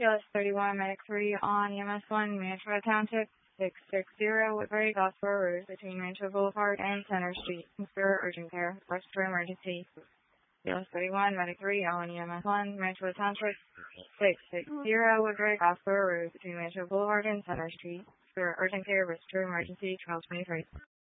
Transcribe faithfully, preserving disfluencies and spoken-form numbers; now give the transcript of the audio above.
P L S thirty-one, Medic three on E M S one, Mantua Township, six six zero, Woodbury, Gospel Road, between Rancho Boulevard and Center Street. Consider urgent care, respiratory emergency. P L S thirty-one, Medic three on E M S one, Mantua Township, six six zero, Woodbury, Gospel Road, between Rancho Boulevard and Center Street. For urgent care, respiratory emergency, twelve twenty-three.